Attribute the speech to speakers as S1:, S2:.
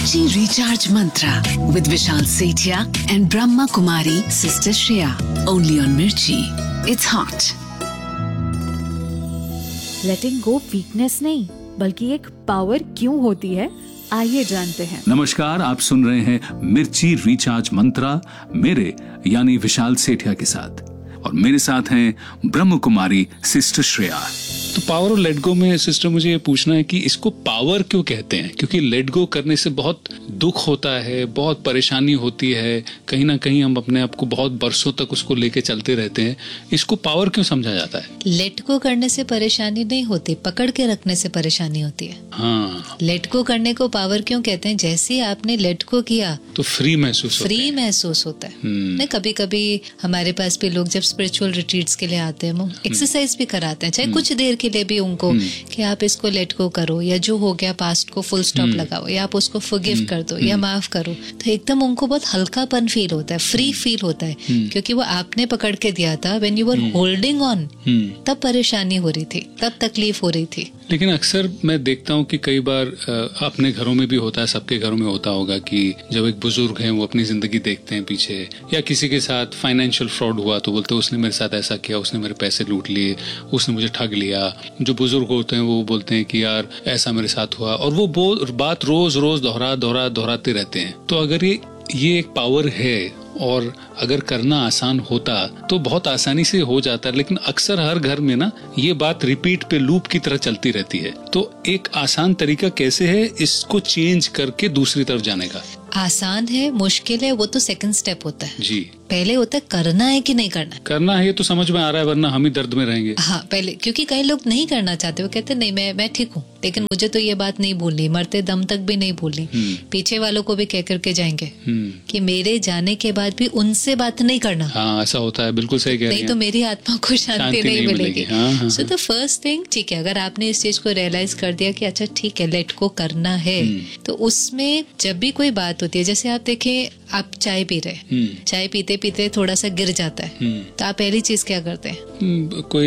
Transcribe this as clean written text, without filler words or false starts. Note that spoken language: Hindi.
S1: Mirchi Recharge Mantra with Vishal Sethia and Brahma Kumari Sister Shreya. Only on Mirchi. It's hot.
S2: Letting go weakness नहीं बल्कि एक पावर क्यों होती है, आइए जानते हैं।
S3: नमस्कार, आप सुन रहे हैं मिर्ची रिचार्ज मंत्रा मेरे यानी विशाल सेठिया के साथ, और मेरे साथ हैं ब्रह्म कुमारी सिस्टर श्रेया। तो पावर और लेट गो में सिस्टर मुझे ये पूछना है कि इसको पावर क्यों कहते हैं? क्योंकि लेट गो करने से बहुत दुख होता है, बहुत परेशानी होती है, कहीं ना कहीं हम अपने आप को बहुत बरसों तक उसको लेके चलते रहते हैं। इसको पावर क्यों समझा जाता है?
S4: लेट गो करने से परेशानी नहीं होती, पकड़ के रखने से परेशानी होती है।
S3: हाँ,
S4: लेट गो करने को पावर क्यों कहते हैं? जैसे ही आपने लेट गो किया
S3: तो फ्री महसूस
S4: होता है। नहीं, कभी कभी हमारे पास भी लोग जब स्पिरिचुअल रिट्रीट्स के लिए आते हैं, वो एक्सरसाइज भी कराते हैं, चाहे कुछ देर के लिए भी उनको, कि आप इसको लेट गो करो, या जो हो गया पास्ट को फुल स्टॉप लगाओ, या आप उसको फॉरगिव कर दो या माफ करो, तो एकदम उनको बहुत हल्कापन फील होता है, फ्री फील होता है, क्योंकि वो आपने पकड़ के दिया था। When you were holding on, तब परेशानी हो रही थी, तब तकलीफ हो रही थी।
S3: लेकिन अक्सर मैं देखता हूँ कि कई बार अपने घरों में भी होता है, सबके घरों में होता होगा कि जब एक बुजुर्ग है वो अपनी जिंदगी देखते हैं पीछे, या किसी के साथ फाइनेंशियल फ्रॉड हुआ तो बोलते हैं उसने मेरे साथ ऐसा किया, उसने मेरे पैसे लूट लिए, उसने मुझे ठग लिया। जो बुजुर्ग होते हैं वो बोलते हैं कि यार ऐसा मेरे साथ हुआ, और वो बात रोज रोज दोहराते रहते हैं। तो अगर ये एक पावर है और अगर करना आसान होता तो बहुत आसानी से हो जाता है, लेकिन अक्सर हर घर में ना ये बात रिपीट पे लूप की तरह चलती रहती है। तो एक आसान तरीका कैसे है इसको चेंज करके दूसरी तरफ जाने का?
S4: आसान है, मुश्किल है, वो तो सेकंड स्टेप होता है
S3: जी।
S4: पहले होता है करना है कि नहीं करना।
S3: करना है ये तो समझ में आ रहा है, वरना हम ही दर्द में रहेंगे।
S4: हाँ, पहले, क्योंकि कई लोग नहीं करना चाहते, वो कहते नहीं मैं ठीक हूँ, लेकिन मुझे तो ये बात नहीं भूलनी, मरते दम तक भी नहीं भूलनी। पीछे वालों को भी कह करके जाएंगे कि मेरे जाने के बाद भी उनसे बात नहीं करना।
S3: हाँ, ऐसा होता है, बिल्कुल सही कह रही हैं।
S4: नहीं तो मेरी आत्मा को शांति नहीं मिलेगी। सो द फर्स्ट थिंग, ठीक है, अगर आपने इस चीज को रियलाइज कर दिया कि अच्छा ठीक है लेट को करना है, तो उसमें जब भी कोई बात होती है, जैसे आप देखें आप चाय पी रहे, चाय पीते पीते थोड़ा सा गिर जाता है, तो आप पहली चीज क्या करते हैं?
S3: कोई